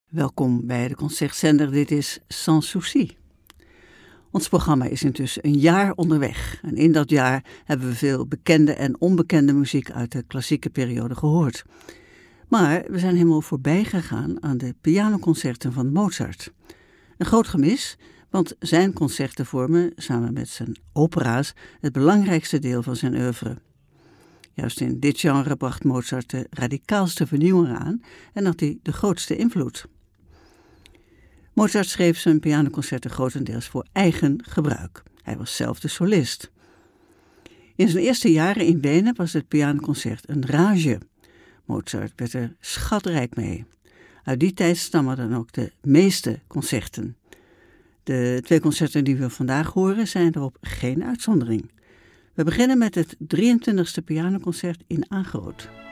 Welkom bij de Concertzender, dit is Sans Souci. Ons programma is intussen een jaar onderweg en in dat jaar hebben we veel bekende en onbekende muziek uit de klassieke periode gehoord. Maar we zijn helemaal voorbij gegaan aan de pianoconcerten van Mozart. Een groot gemis, want zijn concerten vormen samen met zijn opera's het belangrijkste deel van zijn oeuvre. Juist in dit genre bracht Mozart de radicaalste vernieuwingen aan en had hij de grootste invloed. Mozart schreef zijn pianoconcerten grotendeels voor eigen gebruik. Hij was zelf de solist. In zijn eerste jaren in Wenen was het pianoconcert een rage. Mozart werd er schatrijk mee. Uit die tijd stammen dan ook de meeste concerten. De 2 concerten die we vandaag horen zijn daarop geen uitzondering. We beginnen met het 23e pianoconcert in A groot.